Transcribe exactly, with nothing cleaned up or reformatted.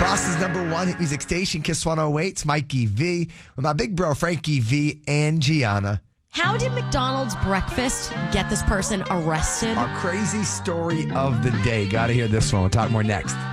Boston's number one hit music station, Kiss one oh eight. It's Mikey V with my big bro, Frankie V and Gianna. How did McDonald's breakfast get this person arrested? Our crazy story of the day. Got to hear this one. We'll talk more next.